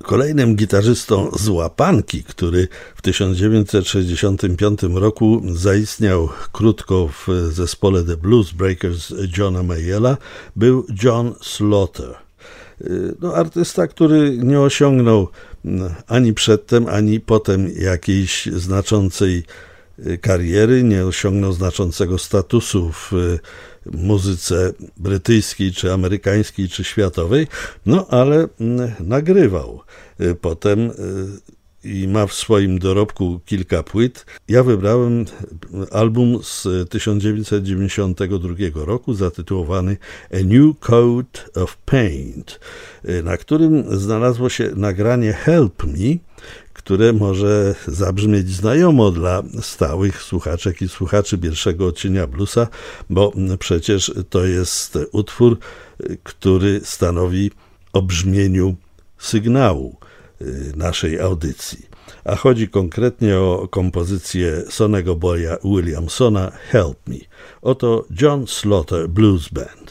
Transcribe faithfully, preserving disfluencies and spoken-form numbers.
Kolejnym gitarzystą z łapanki, który w tysiąc dziewięćset sześćdziesiątym piątym roku zaistniał krótko w zespole The Blues Breakers Johna Mayalla, był John Slaughter. No, artysta, który nie osiągnął ani przedtem, ani potem jakiejś znaczącej kariery, nie osiągnął znaczącego statusu w muzyce brytyjskiej, czy amerykańskiej, czy światowej, no ale nagrywał potem i ma w swoim dorobku kilka płyt. Ja wybrałem album z tysiąc dziewięćset dziewięćdziesiątego drugiego roku zatytułowany A New Coat of Paint, na którym znalazło się nagranie Help Me, które może zabrzmieć znajomo dla stałych słuchaczek i słuchaczy pierwszego odcienia bluesa, bo przecież to jest utwór, który stanowi o brzmieniu sygnału naszej audycji. A chodzi konkretnie o kompozycję Sonny'ego Boya Williamsona Help Me. Oto John Slaughter Blues Band.